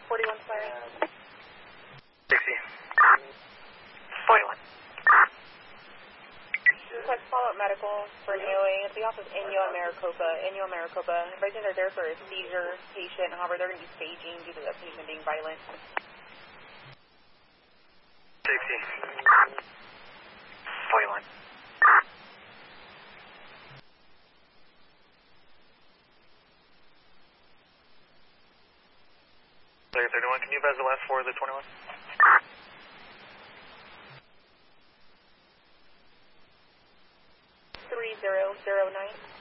41 siren. 60. 41. Request follow-up medical for NEOA at the office Inyo Maricopa. Residents are there for a seizure patient. However, they're going to be staging due to the patient being violent. 60. 41. Player 31, can you advise the last four of the 21? 3009.